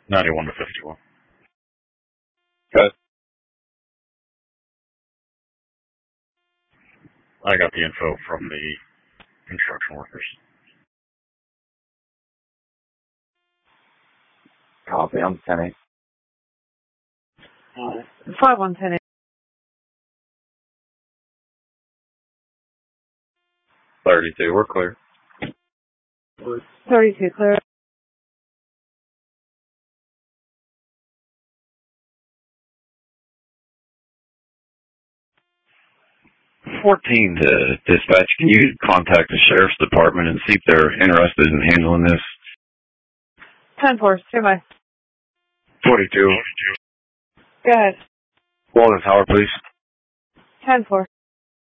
91 to 51. Okay. I got the info from the construction workers. Copy. I'm 10-8. 5110. 32. We're clear. 32 clear. To dispatch, can you contact the sheriff's department and see if they're interested in handling this? 10-4, stand by. 42. Go ahead. Walden Tower, please. 10-4.